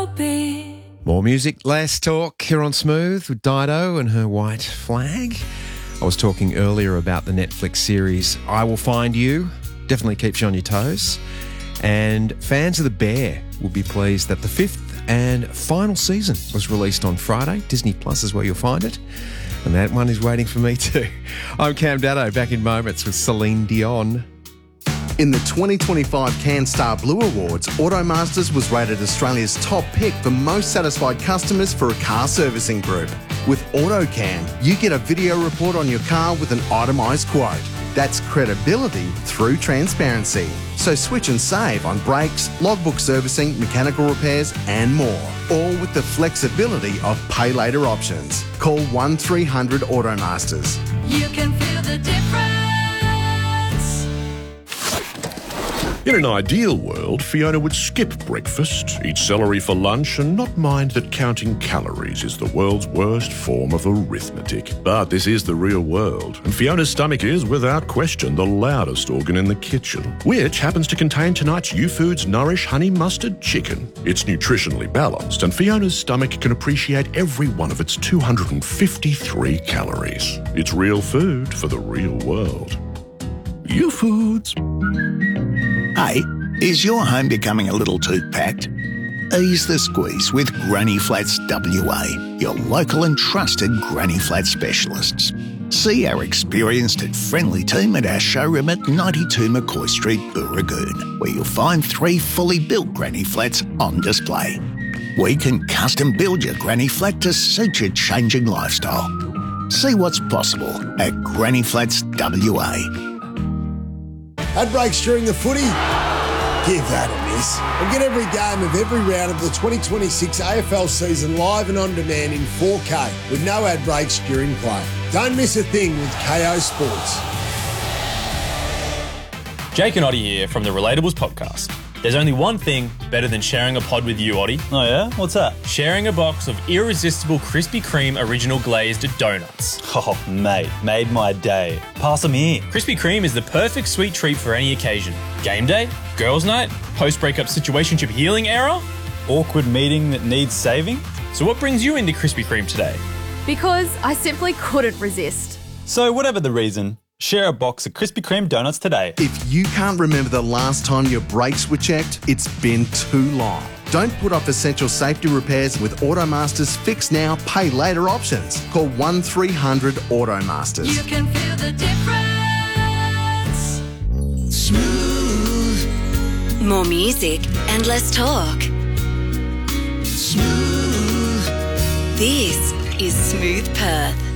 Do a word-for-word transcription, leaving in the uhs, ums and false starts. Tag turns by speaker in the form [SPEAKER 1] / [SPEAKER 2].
[SPEAKER 1] More music, less talk here on Smooth with Dido and her white flag. I was talking earlier about the Netflix series I Will Find You. Definitely keeps you on your toes. And fans of The Bear will be pleased that the fifth and final season was released on Friday. Disney Plus is where you'll find it. And that one is waiting for me too. I'm Cam Dado, back in moments with Celine Dion.
[SPEAKER 2] In the twenty twenty-five CanStar Blue Awards, Automasters was rated Australia's top pick for most satisfied customers for a car servicing group. With AutoCam, you get a video report on your car with an itemised quote. That's credibility through transparency. So switch and save on brakes, logbook servicing, mechanical repairs and more. All with the flexibility of pay later options. Call one three hundred Automasters.
[SPEAKER 3] You can feel the difference.
[SPEAKER 4] In an ideal world, Fiona would skip breakfast, eat celery for lunch, and not mind that counting calories is the world's worst form of arithmetic. But this is the real world, and Fiona's stomach is, without question, the loudest organ in the kitchen, which happens to contain tonight's YouFoods Nourish Honey Mustard Chicken. It's nutritionally balanced, and Fiona's stomach can appreciate every one of its two hundred fifty-three calories. It's real food for the real world. YouFoods.
[SPEAKER 5] Hey, is your home becoming a little too packed? Ease the squeeze with Granny Flats W A, your local and trusted Granny Flat specialists. See our experienced and friendly team at our showroom at ninety-two McCoy Street, Booragoon, where you'll find three fully built Granny Flats on display. We can custom build your Granny Flat to suit your changing lifestyle. See what's possible at Granny Flats W A.
[SPEAKER 6] Ad breaks during the footy? Give that a miss. And get every game of every round of the twenty twenty-six A F L season live and on demand in four K with no ad breaks during play. Don't miss a thing with K O Sports.
[SPEAKER 7] Jake and Oddie here from the Relatables podcast. There's only one thing better than sharing a pod with you, Oddie.
[SPEAKER 8] Oh yeah? What's that?
[SPEAKER 7] Sharing a box of irresistible Krispy Kreme original glazed donuts.
[SPEAKER 8] Oh, mate, made my day. Pass them here.
[SPEAKER 7] Krispy Kreme is the perfect sweet treat for any occasion. Game day, girls' night, post-breakup situationship healing era.
[SPEAKER 8] Awkward meeting that needs saving.
[SPEAKER 7] So what brings you into Krispy Kreme today?
[SPEAKER 9] Because I simply couldn't resist.
[SPEAKER 8] So whatever the reason, share a box of Krispy Kreme donuts today.
[SPEAKER 2] If you can't remember the last time your brakes were checked, it's been too long. Don't put off essential safety repairs with Automasters Fix Now, Pay Later options. Call one three hundred Automasters.
[SPEAKER 3] You can feel the difference.
[SPEAKER 10] Smooth. More music and less talk. Smooth. This is Smooth Perth.